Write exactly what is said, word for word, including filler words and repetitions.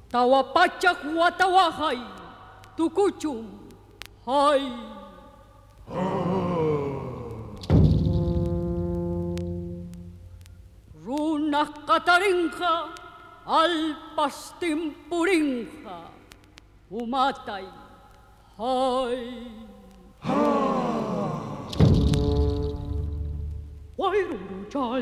Tawapachak watawahay, tukuchum, hay. Runah katarinja, alpastimpurinja, umatay, hay. Why don't you